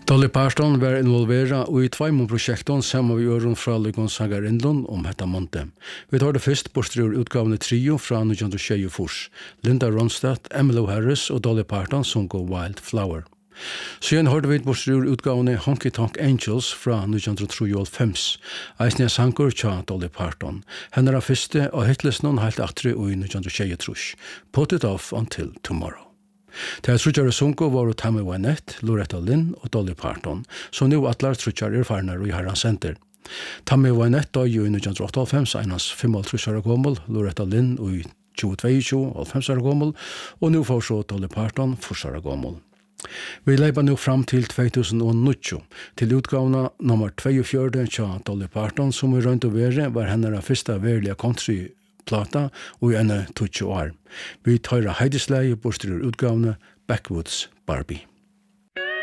Dolly Parton var involvera i 2 prosjekter sammen med Jørgen fra Lygon Sangarindlund dette måned. Vi tar det først bortstrur utgavene trio fra 1924. Linda Ronstadt, Emmylou Harris og Dolly Parton som går Wildflower. Siden hørte vi bortstrur utgavene Honky Tonk Angels fra 1993. Eisne sanker tja Dolly Parton. Henne er første og hitlisten helt atre i 1923. Put it off until tomorrow. Det trutjare sunko var Tammy Wynette, Loretta Lynn og Dolly Parton, så nu atlar trutjare erfarnar i Herran Center. Tammy Wynette døg i 1998, einans 35 år gammel, Loretta Lynn i 22, 5 år gammel, og nu får så Dolly Parton 4 år gammel. Vi leipa nu fram til 2019, til utgavna nummer 42 tja Dolly Parton, som i rønt og vere var henne første verlige country plata og i 20 år. Vi tar heidesleie bortstyrer utgavene Backwoods Barbie.